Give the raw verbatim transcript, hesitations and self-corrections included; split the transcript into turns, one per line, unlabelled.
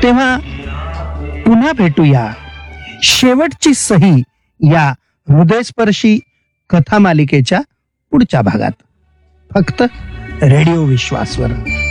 तेव्हा पुन्हा भेटूया शेवटची सही या हृदयस्पर्शी कथा मालिकेच्या पुढच्या भागात, फक्त रेडिओ विश्वासवर.